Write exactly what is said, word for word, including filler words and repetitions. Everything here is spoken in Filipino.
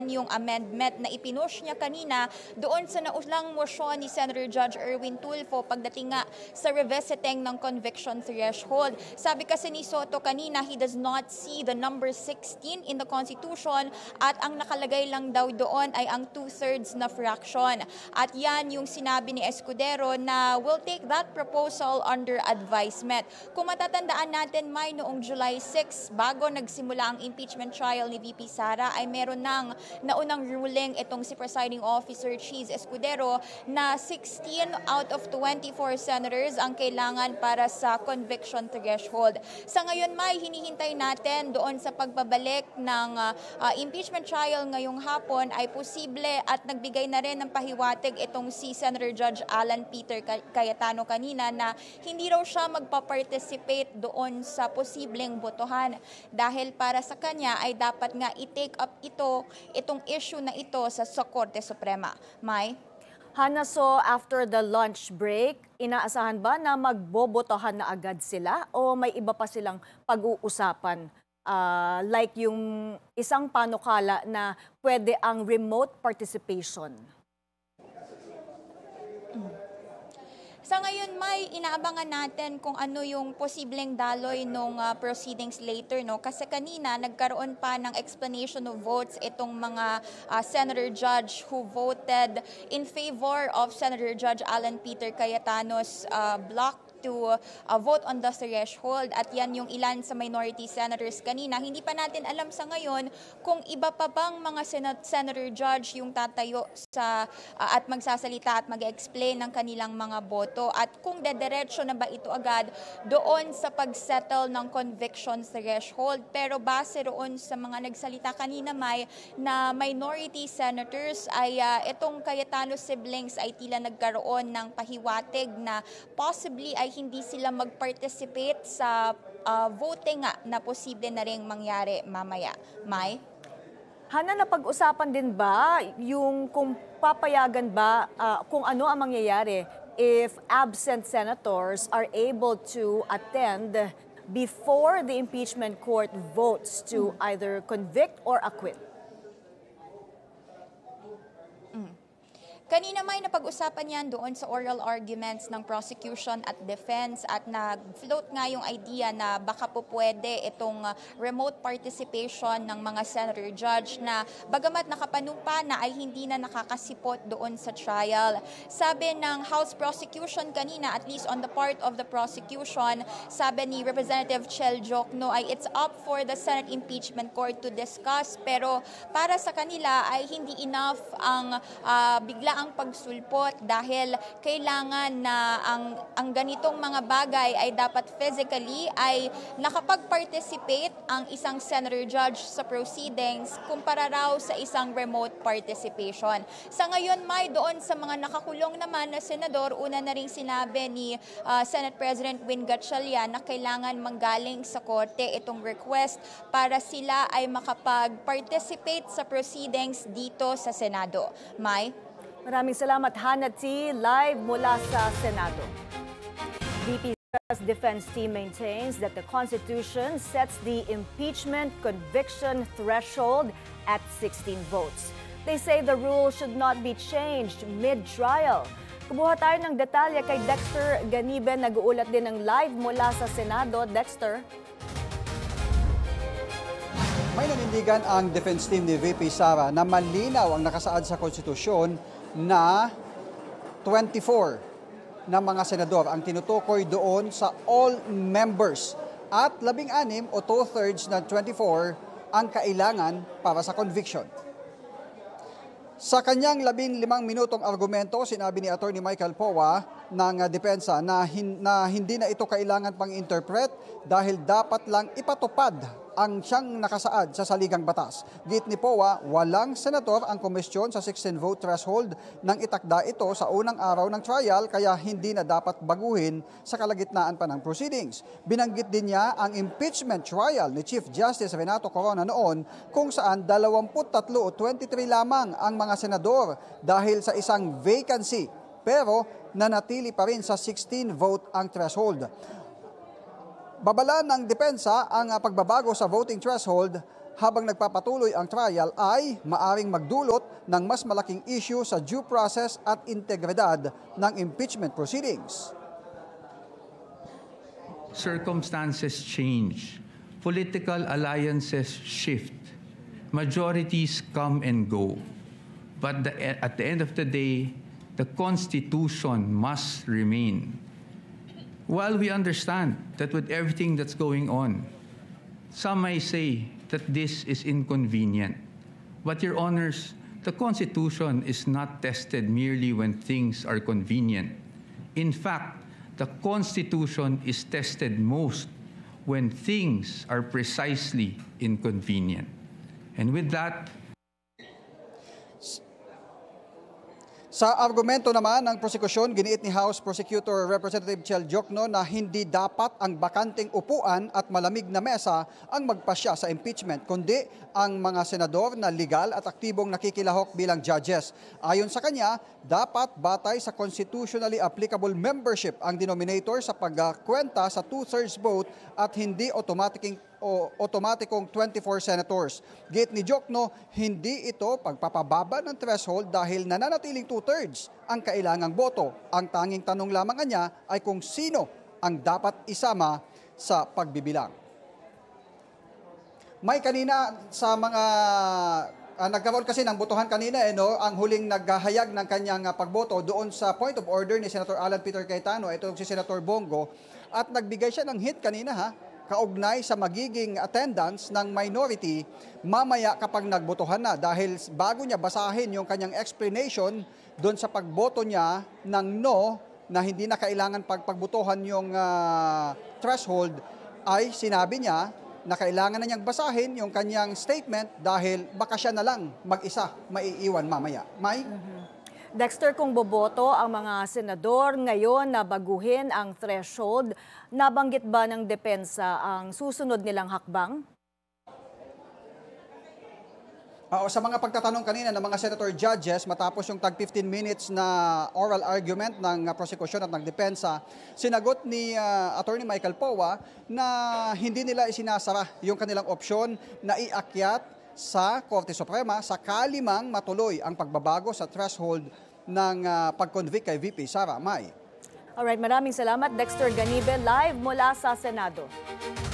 yung amendment na ipinush niya kanina doon sa naulang motion ni Senator Judge Erwin Tulfo pagdating nga sa revisiting ng conviction threshold. Sabi kasi ni Soto kanina, he does not see the number sixteen in the Constitution at ang nakalagay lang daw doon ay ang two-thirds na fraction. At yan yung sinabi ni Escudero na we'll take that proposal under advisement. Kung matatandaan natin, May, noong July sixth, bago nagsimula ang impeachment trial ni V P Sara, ay meron ng naunang ruling itong si Presiding Officer Cheese Escudero na sixteen out of twenty-four senators ang kailangan para sa conviction threshold. Sa ngayon, May, hinihintay natin doon sa pagbabalik ng uh, uh, impeachment trial ngayong hapon ay posible at nagbigay na rin ng pahiwatig itong si Senator Judge Alan Peter Cayetano kanina na hindi raw siya magpa-participate doon sa posibleng botohan dahil para sa kanya ay dapat nga i-take up ito itong issue na ito sa, sa Korte Suprema. May? Hana, so after the lunch break, inaasahan ba na magbobotohan na agad sila o may iba pa silang pag-uusapan? Uh, like yung isang panukala na pwede ang remote participation? Sa ngayon, May, inaabangan natin kung ano yung posibleng daloy ng uh, proceedings later, no? Kasi kanina nagkaroon pa ng explanation of votes itong mga uh, Senator Judge who voted in favor of Senator Judge Alan Peter Cayetano's uh, block to uh, vote on the threshold at yan yung ilan sa minority senators kanina. Hindi pa natin alam sa ngayon kung iba pa bang mga sen- senator judge yung tatayo sa uh, at magsasalita at mag-explain ng kanilang mga boto at kung dederecho na ba ito agad doon sa pag-settle ng conviction threshold. Pero base roon sa mga nagsalita kanina, May, na minority senators ay uh, itong Cayetano siblings ay tila nagkaroon ng pahiwatig na possibly ay hindi sila mag-participate sa uh, voting nga na posible na rin mangyari mamaya. May? Hana, napag-usapan din ba yung kung papayagan ba, uh, kung ano ang mangyayari if absent senators are able to attend before the impeachment court votes to either convict or acquit? Kanina, May, napag-usapan yan doon sa oral arguments ng prosecution at defense at nag-float nga yung idea na baka po pwede itong uh, remote participation ng mga senator judge na bagamat nakapanumpa na ay hindi na nakakasipot doon sa trial. Sabi ng House prosecution kanina, at least on the part of the prosecution, sabi ni Representative Chel Jokno ay it's up for the Senate Impeachment Court to discuss pero para sa kanila ay hindi enough ang uh, bigla ang pagsulpot dahil kailangan na ang ang ganitong mga bagay ay dapat physically ay nakapag-participate ang isang senator judge sa proceedings kumpara raw sa isang remote participation. Sa ngayon, May, doon sa mga nakakulong naman na senador, una na ring sinabi ni uh, Senate President Win Gatchalian na kailangan manggaling sa korte itong request para sila ay makapag-participate sa proceedings dito sa Senado. May? Maraming salamat, Hana T. Live mula sa Senado. V P's defense team maintains that the Constitution sets the impeachment conviction threshold at sixteen votes. They say the rule should not be changed mid-trial. Kubuha tayo ng detalye kay Dexter Ganibe, nag-uulat din ng live mula sa Senado. Dexter? May nanindigan ang defense team ni V P Sara na malinaw ang nakasaad sa konstitusyon na twenty-four na mga senador ang tinutukoy doon sa all members at labing-anim o two-thirds na twenty-four ang kailangan para sa conviction. Sa kanyang labing limang minutong argumento, sinabi ni Attorney Michael Powa ng depensa na, hin- na hindi na ito kailangan pang interpret dahil dapat lang ipatupad ang siyang nakasaad sa saligang batas. Git ni Powa, walang senador ang komisyon sa sixteen vote threshold nang itakda ito sa unang araw ng trial kaya hindi na dapat baguhin sa kalagitnaan pa ng proceedings. Binanggit din niya ang impeachment trial ni Chief Justice Renato Corona noon kung saan twenty-three o twenty-three lamang ang mga senador dahil sa isang vacancy pero nanatili pa rin sa sixteen vote ang threshold. Babala ng depensa ang pagbabago sa voting threshold habang nagpapatuloy ang trial ay maaring magdulot ng mas malaking issue sa due process at integridad ng impeachment proceedings. Circumstances change, political alliances shift, majorities come and go. But the, at the end of the day, the Constitution must remain. While we understand that with everything that's going on, some may say that this is inconvenient. But Your Honors, the Constitution is not tested merely when things are convenient. In fact, the Constitution is tested most when things are precisely inconvenient. And with that, sa argumento naman ng prosekusyon, giniit ni House Prosecutor Representative Chel Diokno na hindi dapat ang bakanting upuan at malamig na mesa ang magpasya sa impeachment, kundi ang mga senador na legal at aktibong nakikilahok bilang judges. Ayon sa kanya, dapat batay sa constitutionally applicable membership ang denominator sa pagkwenta sa two-thirds vote at hindi automatic o otomatikong twenty-four senators. Gate ni Diokno, hindi ito pagpapababa ng threshold dahil nananatiling two-thirds ang kailangang boto. Ang tanging tanong lamang niya ay kung sino ang dapat isama sa pagbibilang. May kanina sa mga uh, nagkaroon kasi ng botohan kanina eh, no? Ang huling naghahayag ng kanyang uh, pagboto doon sa point of order ni Senator Alan Peter Cayetano, ito si Senator Bongo, at nagbigay siya ng hint kanina ha, kaugnay sa magiging attendance ng minority mamaya kapag nagbotohan na dahil bago niya basahin yung kanyang explanation doon sa pagboto niya ng no na hindi na kailangan pagpagbotohan yung uh, threshold ay sinabi niya na kailangan na niyang basahin yung kanyang statement dahil baka siya na lang mag-isa maiiwan mamaya. May? Mm-hmm. Dexter, kung boboto ang mga senador ngayon na baguhin ang threshold, nabanggit ba ng depensa ang susunod nilang hakbang? Uh, sa mga pagtatanong kanina ng mga senator judges matapos yung tag fifteen minutes na oral argument ng uh, prosecution at ng depensa, sinagot ni uh, Attorney Michael Powa na hindi nila isinasara yung kanilang opsyon na iakyat sa Korte Suprema sakali mang matuloy ang pagbabago sa threshold ng uh, pag-convict kay V P Sara. May. Alright, maraming salamat Dexter Ganibe live mula sa Senado.